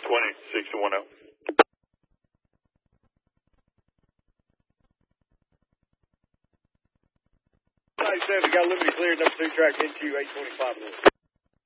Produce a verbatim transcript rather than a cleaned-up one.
twenty, sixty-one oh. ninety-seven, got limited clear, number two track, N Q eight twenty-five.